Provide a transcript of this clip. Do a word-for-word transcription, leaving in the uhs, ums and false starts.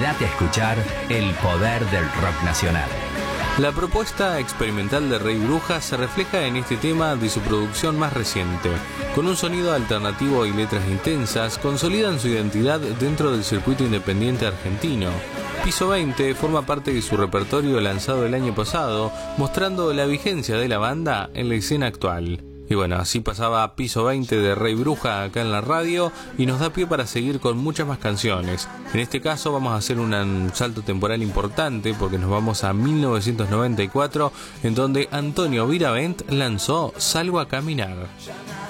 Quédate a escuchar el poder del rock nacional. La propuesta experimental de Rey Bruja se refleja en este tema de su producción más reciente. Con un sonido alternativo y letras intensas, consolidan su identidad dentro del circuito independiente argentino. Piso veinte forma parte de su repertorio lanzado el año pasado, mostrando la vigencia de la banda en la escena actual. Y bueno, así pasaba Piso veinte de Rey Bruja acá en la radio y nos da pie para seguir con muchas más canciones. En este caso vamos a hacer un salto temporal importante porque nos vamos a mil novecientos noventa y cuatro, en donde Antonio Viravent lanzó Salgo a Caminar.